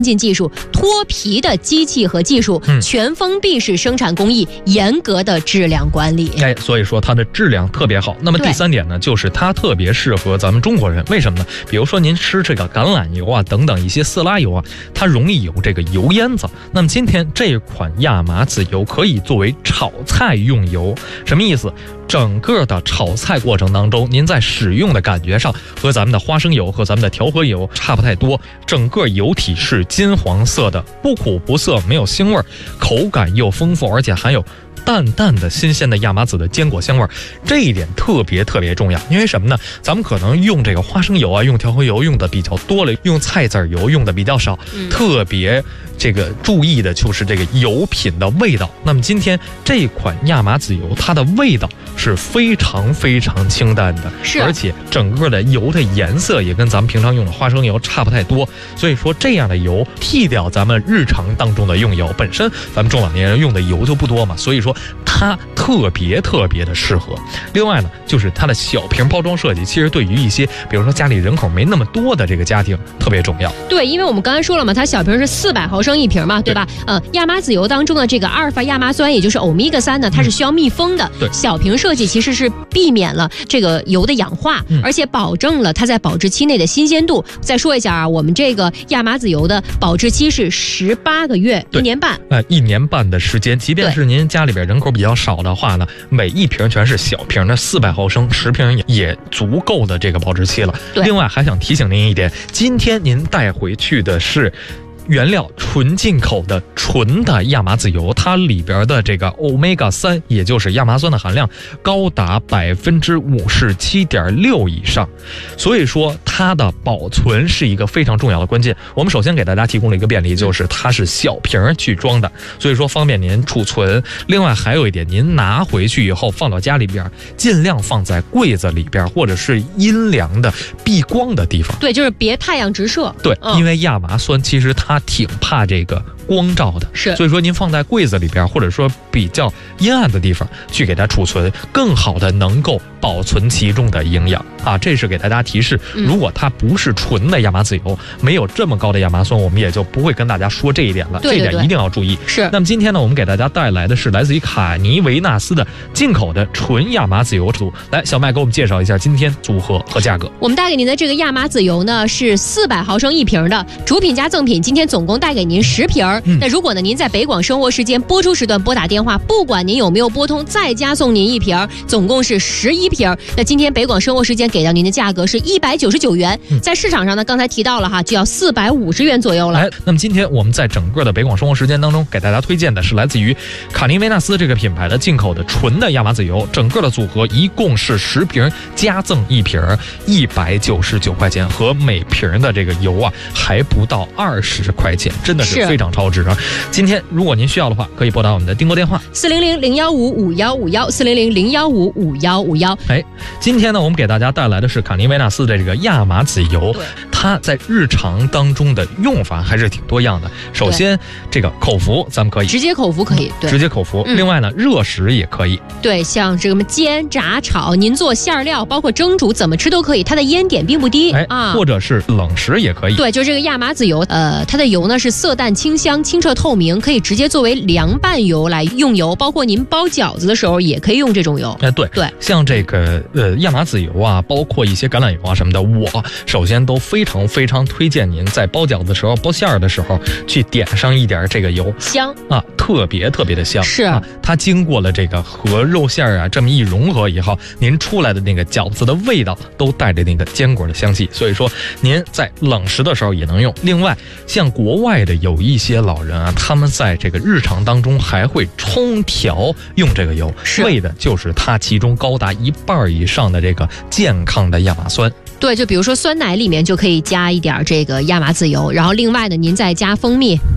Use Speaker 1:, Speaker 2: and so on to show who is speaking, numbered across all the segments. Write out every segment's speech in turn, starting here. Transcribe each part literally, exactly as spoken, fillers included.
Speaker 1: 进技术、脱皮的机器和技术、嗯、全封闭式生产工艺、严格的质量管理。
Speaker 2: 哎，所以说它的质量特别好。那么第三点呢，就是它特别适合咱们中国人。为什么呢？比如说您吃这个橄榄油啊等等一些色拉油啊，它容易有这个油烟子。那么今天这款亚麻籽油可以作为炒菜用油，什么意思？整个的炒菜过程当中，您在使用的感觉上和咱们的花生油和咱们的调和油差不太多，整个油体是金黄色的，不苦不涩，没有腥味，口感又丰富，而且含有淡淡的新鲜的亚麻籽的坚果香味，这一点特别特别重要。因为什么呢？咱们可能用这个花生油啊，用调和油用的比较多了，用菜籽油用的比较少，嗯、特别这个注意的就是这个油品的味道。那么今天这款亚麻籽油，它的味道是非常非常清淡的，
Speaker 1: 是，
Speaker 2: 而且整个的油的颜色也跟咱们平常用的花生油差不太多。所以说这样的油替掉咱们日常当中的用油，本身咱们中老年人用的油就不多嘛，所以说它特别特别的适合。另外呢，就是它的小瓶包装设计，其实对于一些比如说家里人口没那么多的这个家庭特别重要。
Speaker 1: 对，因为我们刚才说了嘛，它小瓶是四百毫升一瓶嘛，对吧？对呃，亚麻籽油当中的这个阿尔法亚麻酸，也就是欧米伽三呢，它是需要密封的。
Speaker 2: 对、嗯，
Speaker 1: 小瓶设计其实是避免了这个油的氧化，嗯、而且保证了它在保质期内的新鲜度。再说一下啊，我们这个亚麻籽油的保质期是十八个月，一年半。
Speaker 2: 呃，一年半的时间，即便是您家里边人口比较少的话呢，每一瓶全是小瓶的四百毫升，十瓶也足够的这个保质期了。另外还想提醒您一点，今天您带回去的是原料纯进口的纯的亚麻籽油，它里边的这个欧米伽三，也就是亚麻酸的含量高达百分之五十七点六以上，所以说它的保存是一个非常重要的关键。我们首先给大家提供了一个便利，就是它是小瓶去装的，所以说方便您储存。另外还有一点，您拿回去以后放到家里边，尽量放在柜子里边或者是阴凉的避光的地方。
Speaker 1: 对，就是别太阳直射。
Speaker 2: 对，嗯、因为亚麻酸其实它挺怕这个光照的，
Speaker 1: 是，
Speaker 2: 所以说您放在柜子里边，或者说比较阴暗的地方去给它储存，更好的能够保存其中的营养啊。这是给大家提示，如果它不是纯的亚麻籽油，没有这么高的亚麻酸，我们也就不会跟大家说这一点了。
Speaker 1: 对对对，
Speaker 2: 这点一定要注意。
Speaker 1: 是。
Speaker 2: 那么今天呢，我们给大家带来的是来自于卡尼维纳斯的进口的纯亚麻籽油组。来，小麦给我们介绍一下今天组合和价格。
Speaker 1: 我们带给您的这个亚麻籽油呢是四百毫升一瓶的，主品加赠品，今天总共带给您十瓶。嗯、那如果呢您在北广生活时间播出时段拨打电话，不管您有没有拨通，再加送您一瓶，总共是十一瓶。那今天北广生活时间给到您的价格是一百九十九元，嗯、在市场上呢，刚才提到了哈，就要四百五十元左右了。
Speaker 2: 哎，那么今天我们在整个的北广生活时间当中，给大家推荐的是来自于卡尼维纳斯这个品牌的进口的纯的亚麻籽油，整个的组合一共是十瓶加赠一瓶，一百九十九块钱，和每瓶的这个油啊还不到二十块钱，真的是非常超值啊！今天如果您需要的话，可以拨打我们的订购电话
Speaker 1: 四零零零幺五五幺五幺四零零零幺五五幺五幺。
Speaker 2: 哎，今天呢，我们给大家带来的是卡尼维纳斯的这个亚麻籽油，它在日常当中的用法还是挺多样的。首先，这个口服咱们可以
Speaker 1: 直接口服可以，对，
Speaker 2: 直接口服。嗯、另外呢，热食也可以。
Speaker 1: 对，像这个煎、炸、炒，您做馅料，包括蒸煮，怎么吃都可以。它的烟点并不低，
Speaker 2: 哎
Speaker 1: 啊，
Speaker 2: 或者是冷食也可以。
Speaker 1: 对，就这个亚麻籽油，呃，它的油呢是色淡清香、清澈透明，可以直接作为凉拌油来用油，包括您包饺子的时候也可以用这种油。
Speaker 2: 哎，对对，像这个呃亚麻籽油啊，包括一些橄榄油啊什么的，我首先都非常非常推荐您在包饺子的时候、包馅儿的时候去点上一点这个油，
Speaker 1: 香
Speaker 2: 啊，特别特别的香。
Speaker 1: 是
Speaker 2: 啊，它经过了这个和肉馅儿啊这么一融合以后，您出来的那个饺子的味道都带着那个坚果的香气，所以说您在冷食的时候也能用。另外，像国外的有一些老人啊，他们在这个日常当中还会冲调用这个油，为的就是它其中高达一半以上的这个健康的亚麻酸。
Speaker 1: 对，就比如说酸奶里面就可以加一点这个亚麻籽油，然后另外呢，您再加蜂蜜，对吧？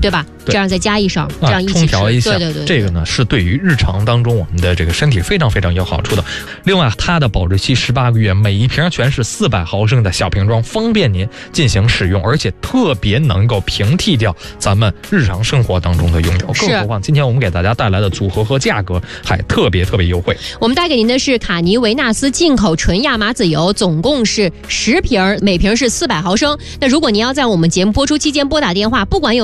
Speaker 1: 这样再加一勺，这样一起
Speaker 2: 冲调一下。
Speaker 1: 对对 对, 对，
Speaker 2: 这个呢是对于日常当中我们的这个身体非常非常有好处的。另外，它的保质期十八个月，每一瓶全是四百毫升的小瓶装，方便您进行使用，而且特别能够平替掉咱们日常生活当中的用油。更何况今天我们给大家带来的组合和价格还特别特别优惠。
Speaker 1: 我们带给您的是卡尼维纳斯进口纯亚麻籽油，总共是十瓶，每瓶是四百毫升。那如果您要在我们节目播出期间拨打电话，不管有